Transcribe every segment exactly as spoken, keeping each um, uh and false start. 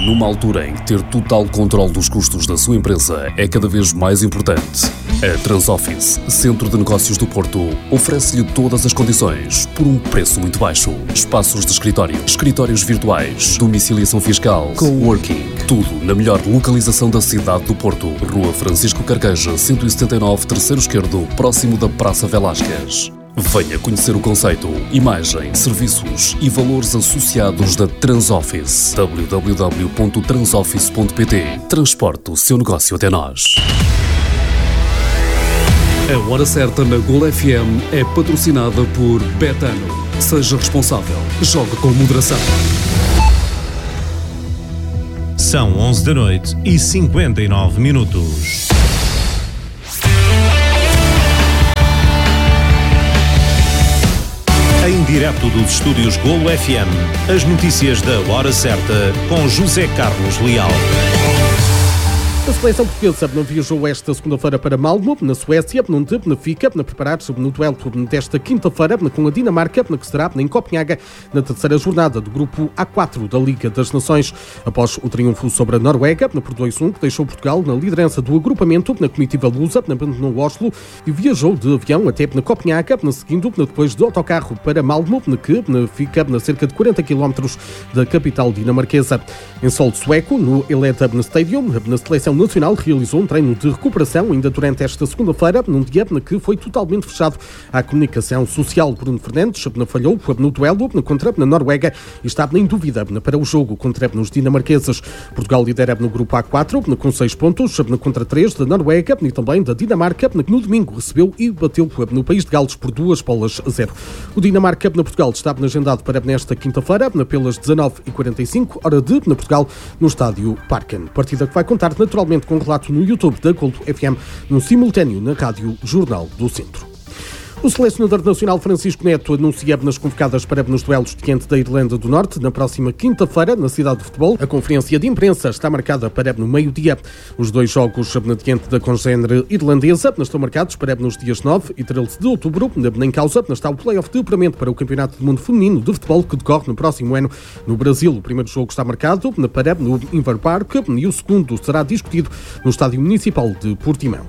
Numa altura em que ter total controle dos custos da sua empresa é cada vez mais importante, a Transoffice, Centro de Negócios do Porto, oferece-lhe todas as condições por um preço muito baixo. Espaços de escritório, escritórios virtuais, domiciliação fiscal, coworking, tudo na melhor localização da cidade do Porto. Rua Francisco Carqueja, cento e setenta e nove, terceiro esquerdo, próximo da Praça Velásquez. Venha conhecer o conceito, imagem, serviços e valores associados da Transoffice. w w w ponto transoffice ponto p t. Transporte o seu negócio até nós. A Hora Certa na Gol F M é patrocinada por Betano. Seja responsável. Jogue com moderação. São onze da noite e cinquenta e nove minutos. Em direto dos estúdios Golo F M, as notícias da Hora Certa com José Carlos Leal. A seleção portuguesa viajou esta segunda-feira para Malmö, na Suécia, onde fica a preparar-se no duelo desta quinta-feira com a Dinamarca, que será em Copenhaga, na terceira jornada do grupo A quatro da Liga das Nações. Após o triunfo sobre a Noruega, por dois a um, que deixou Portugal na liderança do agrupamento, na comitiva lusa, no Oslo, e viajou de avião até na Copenhaga, seguindo depois de autocarro para Malmö, que fica a cerca de quarenta quilómetros da capital dinamarquesa. Em solo sueco, no Eleda Stadium, na seleção nacional realizou um treino de recuperação ainda durante esta segunda-feira, num dia que foi totalmente fechado à comunicação social. Bruno Fernandes falhou no duelo contra a Noruega e estava em dúvida para o jogo contra os dinamarqueses. Portugal lidera no grupo A quatro com seis pontos contra três da Noruega e também da Dinamarca, que no domingo recebeu e bateu no país de Gales por duas bolas a zero. O Dinamarca na Portugal estava agendado para nesta quinta-feira pelas dezanove e quarenta e cinco, hora de Portugal, no estádio Parken. Partida que vai contar naturalmente com um relato no YouTube da Golo F M, no simultâneo na Rádio Jornal do Centro. O selecionador nacional Francisco Neto anuncia nas convocadas para nos duelos diante da Irlanda do Norte na próxima quinta-feira, na cidade de futebol. A conferência de imprensa está marcada para no meio-dia. Os dois jogos diante da congênere irlandesa estão marcados para nos dias nove e treze de outubro. Em causa está o play-off de apuramento para o Campeonato do Mundo Feminino de Futebol, que decorre no próximo ano no Brasil. O primeiro jogo está marcado para no Inver Park e o segundo será discutido no Estádio Municipal de Portimão.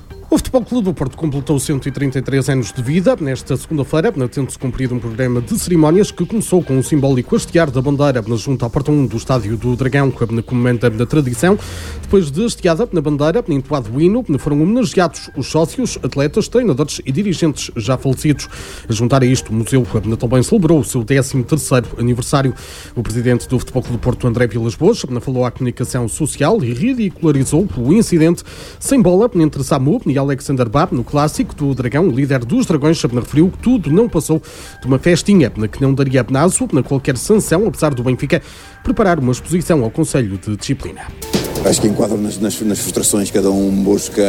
O Futebol Clube do Porto completou cento e trinta e três anos de vida nesta segunda-feira, tendo-se cumprido um programa de cerimónias que começou com o simbólico hastear da bandeira junto ao portão um do Estádio do Dragão, que comemora da tradição. Depois de hasteada na bandeira, entoado o hino, foram homenageados os sócios, atletas, treinadores e dirigentes já falecidos. A juntar a isto, o museu também celebrou o seu décimo terceiro aniversário. O presidente do Futebol Clube do Porto, André Vilas-Boas, falou à comunicação social e ridicularizou o incidente sem bola entre Samu e Alexander Bab, no clássico do Dragão. O líder dos Dragões referiu que tudo não passou de uma festinha, que não daria apenazo na qualquer sanção, apesar do Benfica preparar uma exposição ao Conselho de Disciplina. Acho que enquadram nas, nas, nas frustrações, cada um busca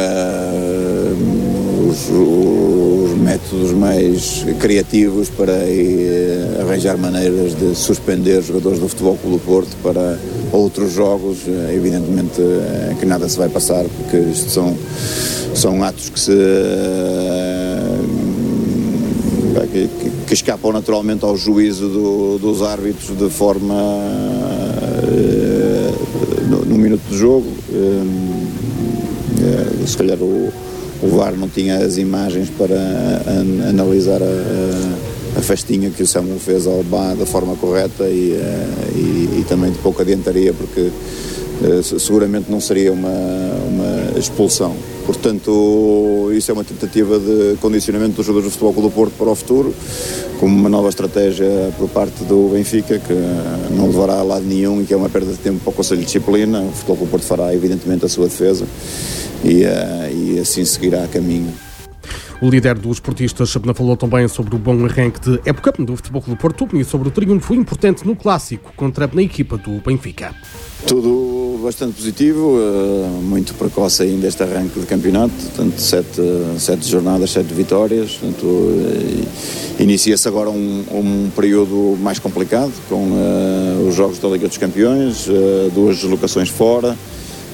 uh, os, os métodos mais criativos para uh, arranjar maneiras de suspender jogadores do Futebol Clube do Porto para outros jogos. Uh, evidentemente uh, que nada se vai passar, porque isto são, são atos que se... Uh, que, que, que escapam naturalmente ao juízo do, dos árbitros de forma... Uh, No, no minuto de jogo, um, uh, se calhar o, o V A R não tinha as imagens para an, analisar a, a festinha que o Samuel fez ao Bá da forma correta e, uh, e, e também de pouca adiantaria, porque uh, seguramente não seria uma, uma expulsão. Portanto, isso é uma tentativa de condicionamento dos jogadores do Futebol Clube do Porto para o futuro, como uma nova estratégia por parte do Benfica, que não levará a lado nenhum e que é uma perda de tempo para o Conselho de Disciplina. O Futebol Clube do Porto fará, evidentemente, a sua defesa e, uh, e assim seguirá a caminho. O líder dos esportistas falou também sobre o bom arranque de época do Futebol Clube do Porto e sobre o triunfo importante no clássico contra a equipa do Benfica. Tudo bastante positivo, muito precoce ainda este arranque de campeonato, portanto sete, sete jornadas, sete vitórias, portanto inicia-se agora um, um período mais complicado com uh, os jogos da Liga dos Campeões, uh, duas deslocações fora,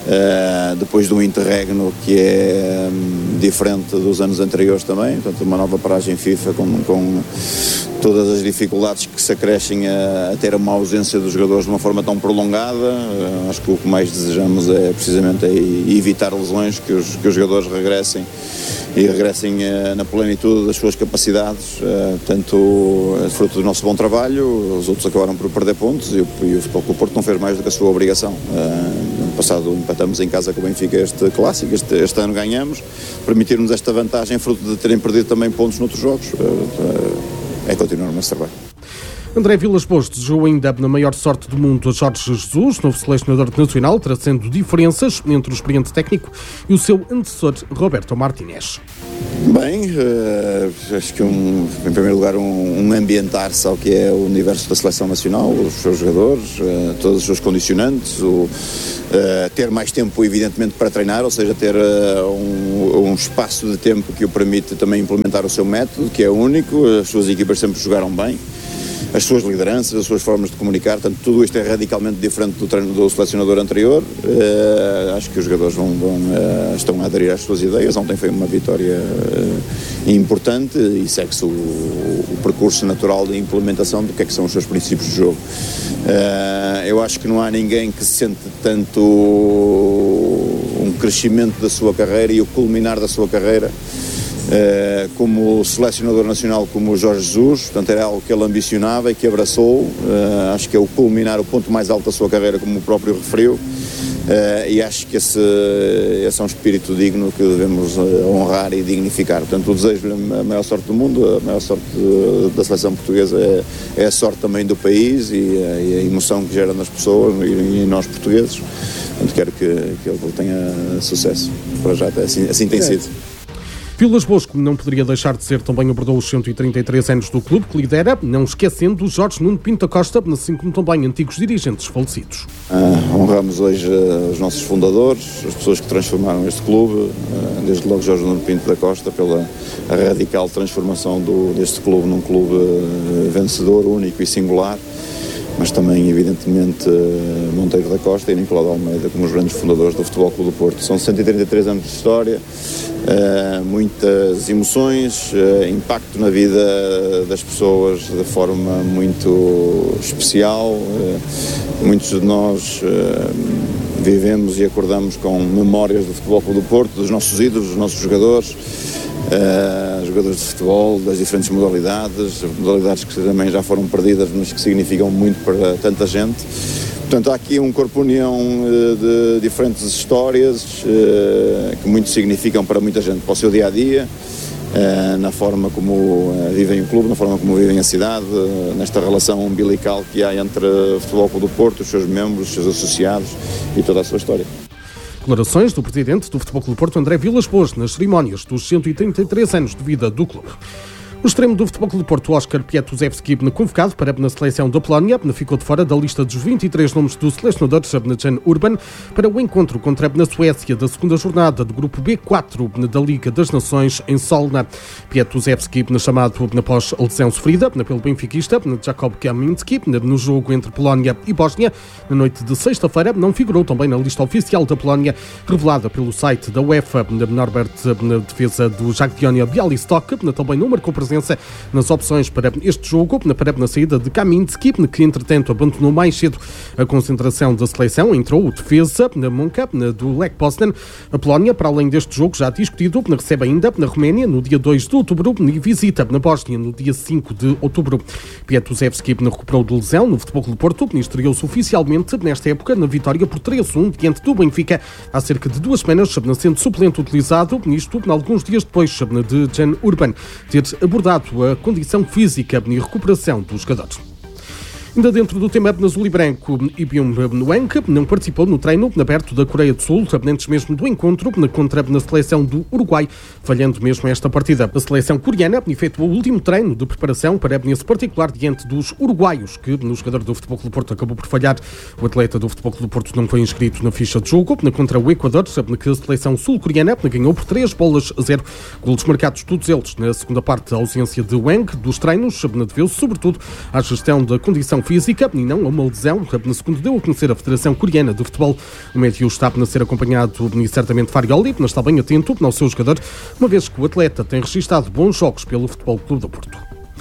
Uh, depois de um interregno que é um, diferente dos anos anteriores também, portanto uma nova paragem FIFA com, com todas as dificuldades que se acrescem a, a ter uma ausência dos jogadores de uma forma tão prolongada. Uh, acho que o que mais desejamos é precisamente é evitar lesões, que os, que os jogadores regressem e regressem uh, na plenitude das suas capacidades, uh, portanto é fruto do nosso bom trabalho. Os outros acabaram por perder pontos e o, e o Futebol Clube do Porto não fez mais do que a sua obrigação. Uh, no passado empatamos em casa com o Benfica este clássico, este, este ano ganhamos, permitir-nos esta vantagem fruto de terem perdido também pontos noutros jogos. Uh, uh, é continuar o nosso trabalho. André Vilas-Boas desejou ainda na maior sorte do mundo a Jorge Jesus, novo selecionador nacional, trazendo diferenças entre o experiente técnico e o seu antecessor Roberto Martínez. Bem, uh, acho que um, em primeiro lugar um, um ambientar-se ao que é o universo da seleção nacional, os seus jogadores, uh, todos os seus condicionantes, o, uh, ter mais tempo evidentemente para treinar, ou seja, ter uh, um, um espaço de tempo que o permite também implementar o seu método, que é único. As suas equipas sempre jogaram bem, as suas lideranças, as suas formas de comunicar, portanto tudo isto é radicalmente diferente do treino do selecionador anterior. Uh, acho que os jogadores vão, vão, uh, estão a aderir às suas ideias. Ontem foi uma vitória uh, importante e segue-se o, o percurso natural de implementação do que é que são os seus princípios de jogo. Uh, eu acho que não há ninguém que se sente tanto um crescimento da sua carreira e o culminar da sua carreira Uh, como selecionador nacional, como o Jorge Jesus. Portanto, era algo que ele ambicionava e que abraçou. Uh, acho que é o culminar, o ponto mais alto da sua carreira, como o próprio referiu. Uh, e acho que esse, esse é um espírito digno que devemos uh, honrar e dignificar. Portanto, o desejo-lhe a maior sorte do mundo, a maior sorte de, da seleção portuguesa é, é a sorte também do país e, e a emoção que gera nas pessoas e, e em nós portugueses. Portanto, quero que, que ele tenha sucesso. Para já, assim, assim tem é. sido. Vilas-Boas, como não poderia deixar de ser, também abordou os cento e trinta e três anos do clube que lidera, não esquecendo Jorge Nuno Pinto da Costa, assim como também antigos dirigentes falecidos. Uh, honramos hoje uh, os nossos fundadores, as pessoas que transformaram este clube, uh, desde logo Jorge Nuno Pinto da Costa, pela radical transformação do, deste clube num clube uh, vencedor, único e singular, mas também, evidentemente, uh, Monteiro da Costa e Nicolau de Almeida como os grandes fundadores do Futebol Clube do Porto. São cento e trinta e três anos de história, uh, muitas emoções, uh, impacto na vida das pessoas de forma muito especial. Uh, muitos de nós uh, vivemos e acordamos com memórias do Futebol Clube do Porto, dos nossos ídolos, dos nossos jogadores. Uh, jogadores de futebol, das diferentes modalidades, modalidades que também já foram perdidas, mas que significam muito para tanta gente. Portanto, há aqui um corpo-união uh, de diferentes histórias uh, que muito significam para muita gente, para o seu dia-a-dia, uh, na forma como uh, vivem o clube, na forma como vivem a cidade, uh, nesta relação umbilical que há entre o Futebol Clube do Porto, os seus membros, os seus associados e toda a sua história. Declarações do presidente do Futebol Clube do Porto, André Vilas-Boas, nas cerimónias dos cento e trinta e três anos de vida do clube. O extremo do Futebol Clube do Porto, Oskar Pietruszewski, convocado para a seleção da Polónia, ficou de fora da lista dos vinte e três nomes do selecionador Jan Urban para o encontro contra a Suécia da segunda jornada do grupo B quatro da Liga das Nações em Solna. Pietruszewski, chamado após a lesão sofrida pelo benfiquista Jakub Kaminski no jogo entre Polónia e Bósnia, na noite de sexta-feira, não figurou também na lista oficial da Polónia, revelada pelo site da UEFA. Norbert, na defesa do Jagiellonia Białystok, também não marcou presença nas opções para este jogo, para a saída de Kaminski, que entretanto abandonou mais cedo a concentração da seleção. Entrou o defesa na Monca do Lech Poznan. A Polónia, para além deste jogo já discutido, recebe ainda na Roménia no dia dois de outubro e visita na Bósnia no dia cinco de outubro. Pietruszewski recuperou de lesão no Futebol Clube do Porto e estreou-se oficialmente nesta época na vitória por três a um diante do Benfica há cerca de duas semanas, sendo suplente utilizado, nisto alguns dias depois de Jan Urban ter abordado a condição física e recuperação dos jogadores. Ainda dentro do tema azul e branco, Ibium Wang não participou no treino aberto da Coreia do Sul, antes mesmo do encontro contra a seleção do Uruguai, falhando mesmo esta partida. A seleção coreana efetuou o último treino de preparação para esse particular diante dos uruguaios, que no jogador do Futebol Clube do Porto acabou por falhar. O atleta do Futebol Clube do Porto não foi inscrito na ficha de jogo contra o Equador, que a seleção sul-coreana ganhou por três bolas a zero. Golos marcados todos eles na segunda parte. A ausência de Wang dos treinos deveu-se sobretudo à gestão da condição física e não a uma lesão, segundo deu a conhecer a Federação Coreana de Futebol. O médio está a ser acompanhado e certamente Farioli, mas está bem atento ao seu jogador, uma vez que o atleta tem registrado bons jogos pelo Futebol Clube do Porto.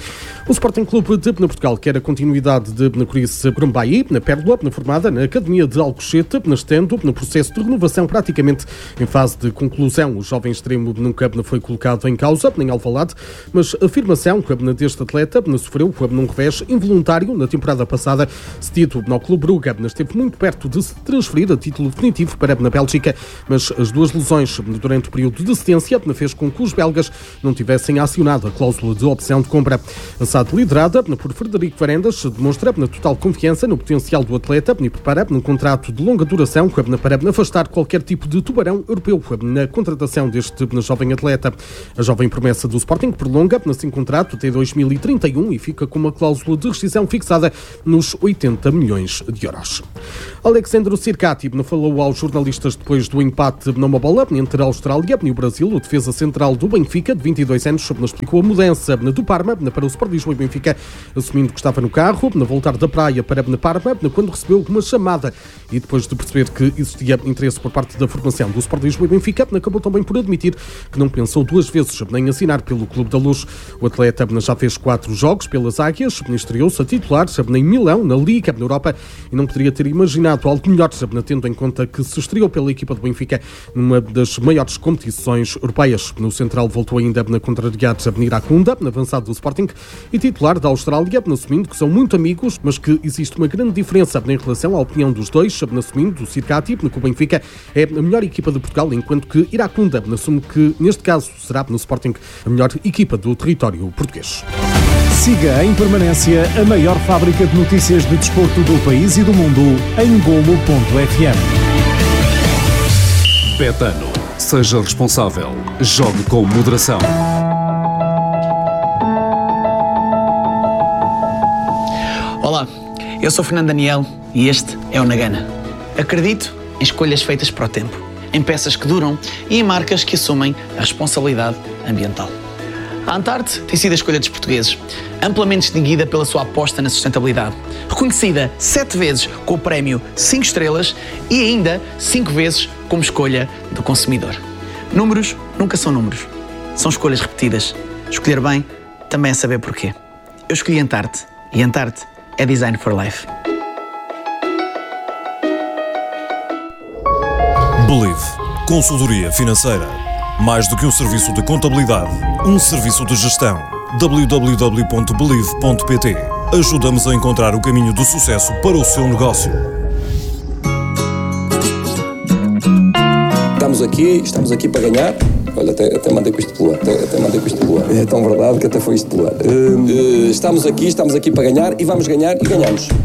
O Sporting Clube de Portugal quer a continuidade de Corice Grumbai, na Pérola, na formada na Academia de Alcochete, estando no processo de renovação praticamente em fase de conclusão. O jovem extremo nunca foi colocado em causa, nem Alvalade, mas a afirmação deste atleta sofreu num revés involuntário na temporada passada, cedido no Clube Brugge, esteve muito perto de se transferir a título definitivo para na Bélgica, mas as duas lesões durante o período de cedência fez com que os belgas não tivessem acionado a cláusula de opção de compra. A S A D, liderada por Frederico Varandas, demonstra na total confiança no potencial do atleta e prepara um contrato de longa duração para afastar qualquer tipo de tubarão europeu na contratação deste jovem atleta. A jovem promessa do Sporting prolonga assim contrato até dois mil e trinta e um e fica com uma cláusula de rescisão fixada nos oitenta milhões de euros. Alexandro Sirkati falou aos jornalistas depois do empate numa bola entre a Austrália e o Brasil. O defesa central do Benfica, de vinte e dois anos, explicou a mudança do Parma para o Sport Lisboa e Benfica, assumindo que estava no carro, na voltar da praia para Parma, quando recebeu uma chamada e depois de perceber que existia interesse por parte da formação do Sport Lisboa e Benfica, acabou também por admitir que não pensou duas vezes em assinar pelo Clube da Luz. O atleta já fez quatro jogos pelas Águias, estreou-se a titular em Milão, na Liga na Europa, e não poderia ter imaginado algo melhor, tendo em conta que se estreou pela equipa do Benfica numa das maiores competições europeias. No central voltou ainda a contrariar Iracunda, avançado do Sporting, e titular da Austrália, assumindo que são muito amigos, mas que existe uma grande diferença em relação à opinião dos dois, assumindo o Sirkati, que o Benfica é a melhor equipa de Portugal, enquanto que Iracunda assume que, neste caso, será no Sporting a melhor equipa do território português. Siga em permanência a maior fábrica de notícias de desporto do país e do mundo em golo ponto f m. Betano. Seja responsável. Jogue com moderação. Olá, eu sou Fernando Daniel e este é o Nagana. Acredito em escolhas feitas para o tempo, em peças que duram e em marcas que assumem a responsabilidade ambiental. A Antarte tem sido a escolha dos portugueses, amplamente distinguida pela sua aposta na sustentabilidade, reconhecida sete vezes com o prémio cinco estrelas e ainda cinco vezes como escolha do consumidor. Números nunca são números, são escolhas repetidas. Escolher bem também é saber porquê. Eu escolhi Antarte e Antarte é Design for Life. Believe. Consultoria financeira. Mais do que um serviço de contabilidade, um serviço de gestão. w w w ponto believe ponto p t. Ajuda-nos a encontrar o caminho do sucesso para o seu negócio. Estamos aqui, estamos aqui para ganhar. Olha, até, até mandei com isto pelo ar. Até, até mandei com isto pelo ar. É tão verdade que até foi isto pelo ar. Uh, uh, estamos aqui, estamos aqui para ganhar e vamos ganhar e ganhamos.